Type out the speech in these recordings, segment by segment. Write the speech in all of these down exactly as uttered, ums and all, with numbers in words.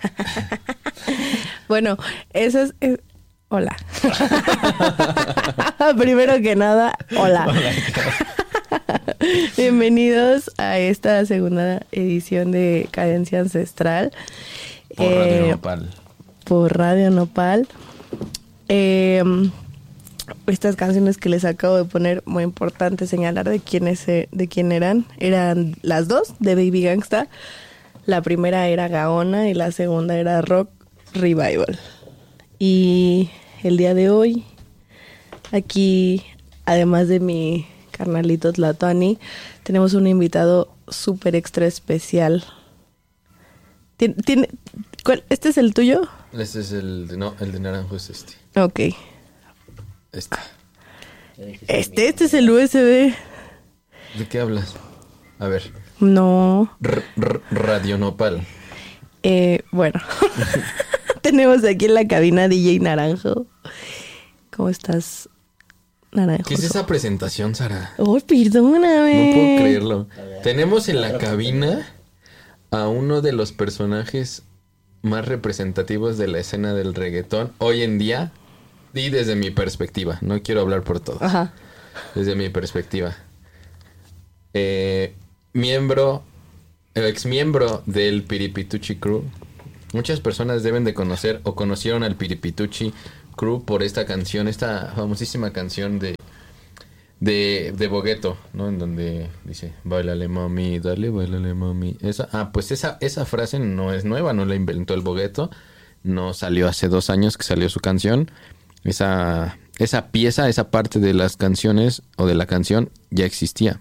Bueno, eso es... es... Hola. Primero que nada, hola. hola. Bienvenidos a esta segunda edición de Cadencia Ancestral. Por eh, Radio Nopal. Por Radio Nopal. Eh, estas canciones que les acabo de poner, muy importante señalar de quiénes de quién eran. Eran las dos de Baby Gangsta. La primera era Gaona y la segunda era Rock Revival. Y el día de hoy, aquí, además de mi carnalito Tlatuani, tenemos un invitado súper extra especial. ¿Tiene, tiene, cuál, ¿Este es el tuyo? Este es el de, no, el de naranjo es este. Ok. Este. Este, este es el U S B. ¿De qué hablas? A ver. No. R- R- Radio Nopal. Eh, bueno. Tenemos aquí en la cabina D J Naranjo. ¿Cómo estás, Naranjo? ¿Qué es esa presentación, Sara? Oh, perdóname. No puedo creerlo. Tenemos en la cabina a uno de los personajes más representativos de la escena del reggaetón hoy en día y desde mi perspectiva. No quiero hablar por todos. Ajá. Desde mi perspectiva. Eh, miembro, ex miembro del Piripituchi Crew. Muchas personas deben de conocer o conocieron al Piripituchi Crew por esta canción, esta famosísima canción de de, de Bogueto, ¿no? En donde dice, bailale mami, dale, bailale mami. Esa, ah, pues esa, esa frase no es nueva, no la inventó el Bogueto. No salió hace dos años que salió su canción. Esa, esa pieza, esa parte de las canciones o de la canción ya existía.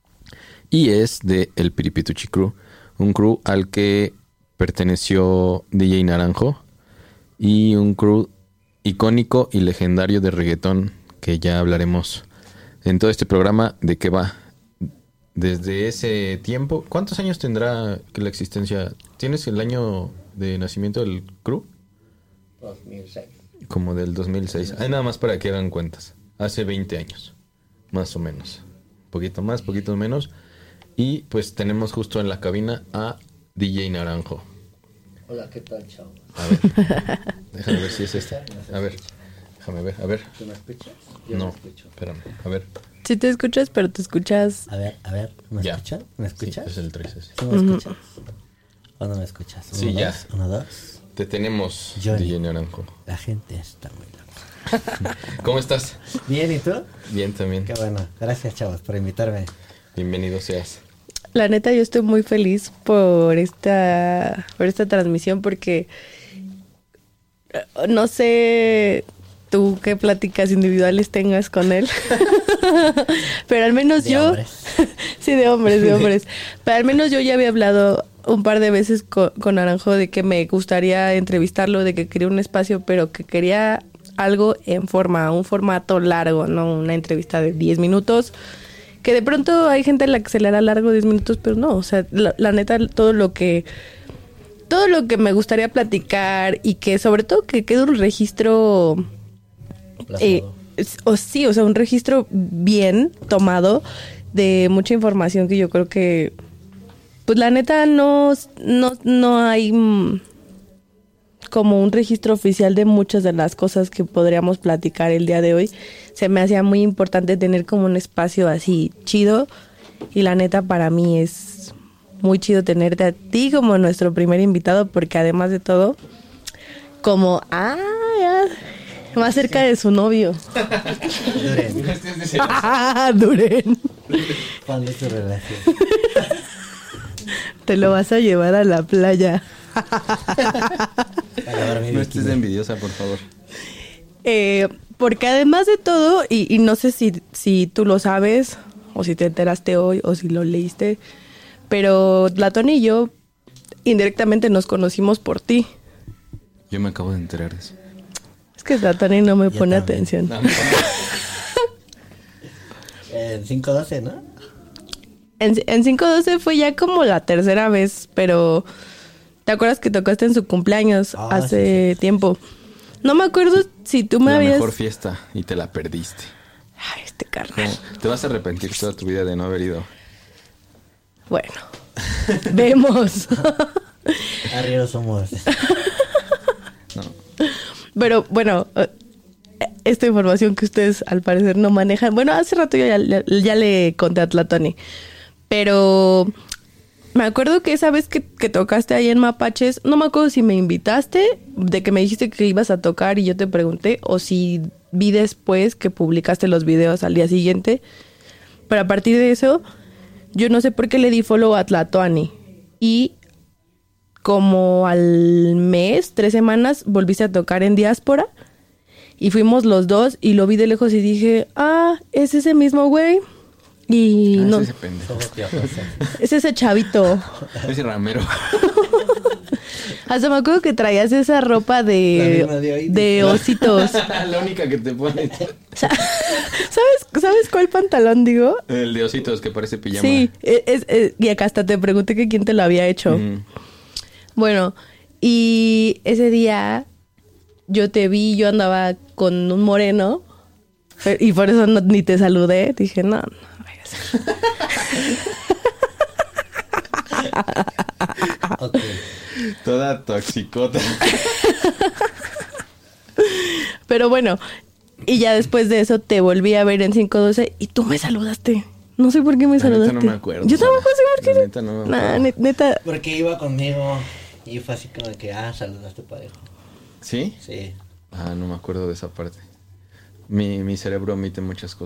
Y es de el Piripituchi Crew, un crew al que perteneció D J Naranjo y un crew icónico y legendario de reggaetón que ya hablaremos en todo este programa de qué va. Desde ese tiempo, ¿cuántos años tendrá que la existencia? ¿Tienes el año de nacimiento del crew? dos mil seis. Como del dos mil seis. Hay nada más para que hagan cuentas. Hace veinte años, más o menos. Poquito más, poquito menos. Y pues tenemos justo en la cabina a D J Naranjo. Hola, ¿qué tal, chavo? A ver, déjame ver si es este. A ver, déjame ver, a ver. ¿Tú me escuchas? Yo No, me escucho. espérame, a ver. Sí te escuchas, pero te escuchas... A ver, a ver, ¿me Ya. escuchas? ¿Me escuchas? Sí, es el tres ese. ¿Sí me escuchas? ¿O no me escuchas? Uno, Sí, ya. dos, uno, dos. Te tenemos, Johnny. D J Naranjo. La gente está muy loca. ¿Cómo estás? Bien, ¿y tú? Bien también. Qué bueno. Gracias, chavos, por invitarme. Bienvenido seas. La neta, yo estoy muy feliz por esta, por esta transmisión porque no sé tú qué pláticas individuales tengas con él, pero al menos De yo... hombres. Sí, de hombres, de hombres. Pero al menos yo ya había hablado un par de veces con, con Naranjo de que me gustaría entrevistarlo, de que quería un espacio, pero que quería algo en forma, un formato largo, no una entrevista de diez minutos. Que de pronto hay gente a la que se le hará largo diez minutos, pero no, o sea, la, la neta, todo lo que todo lo que me gustaría platicar y que sobre todo que quede un registro, eh, o sí, o sea, un registro bien tomado de mucha información que yo creo que, pues la neta no, no, no hay mm, como un registro oficial de muchas de las cosas que podríamos platicar el día de hoy. Se me hacía muy importante tener como un espacio así chido y la neta para mí es muy chido tenerte a ti como nuestro primer invitado porque además de todo, como, ah, ya, más cerca de su novio. Duren. Ah, Duren. ¿Cuándo es tu relación? Te lo vas a llevar a la playa. A lavar mi No estés bikini. envidiosa, por favor. Eh, porque además de todo, y, y no sé si, si tú lo sabes, o si te enteraste hoy, o si lo leíste, pero Tlatuani y yo indirectamente nos conocimos por ti. Yo me acabo de enterar de eso. Es que Tlatuani no me Yo pone también. atención. No, no. En cinco doce, ¿no? En, en cinco doce fue ya como la tercera vez, pero ¿te acuerdas que tocaste en su cumpleaños Ah, hace sí, sí. tiempo? No me acuerdo si tú me La habías... mejor fiesta y te la perdiste. Ay, este carnal. ¿Cómo? Te vas a arrepentir toda tu vida de no haber ido. Bueno, vemos. Arrieros somos. No. Pero bueno, eh, esta información que ustedes al parecer no manejan. Bueno, hace rato yo ya, ya- ya le conté a Tlatoni. Pero me acuerdo que esa vez que, que tocaste ahí en Mapaches, no me acuerdo si me invitaste, de que me dijiste que ibas a tocar y yo te pregunté, o si vi después que publicaste los videos al día siguiente. Pero a partir de eso, yo no sé por qué le di follow a Tlatoani. Y como al mes, tres semanas, volviste a tocar en Diáspora. Y fuimos los dos y lo vi de lejos y dije, ah, es ese mismo güey. Y Ah, no, es ese pendejo. Somos piojosos. es ese chavito. Ese ramero. Hasta me acuerdo que traías esa ropa La de, misma de hoy. de ositos. La única que te pones. Sa- ¿Sabes, ¿Sabes cuál pantalón digo? El de ositos que parece pijama. Sí, es, es- es- y acá hasta te pregunté que quién te lo había hecho. Mm. Bueno, y ese día yo te vi, yo andaba con un moreno pe- y por eso no- ni te saludé. Dije, no, no vayas a- Ok. Toda toxicota. Pero bueno, y ya después de eso te volví a ver en cinco doce y tú me saludaste. No sé por qué me La neta saludaste. no me acuerdo. Yo tampoco sé por qué. La neta no me Nah, acuerdo. ne- neta. Porque iba conmigo y fue así como de que, ah, saludaste parejo. ¿Sí? Sí. Ah, no me acuerdo de esa parte. Mi, mi cerebro omite muchas cosas.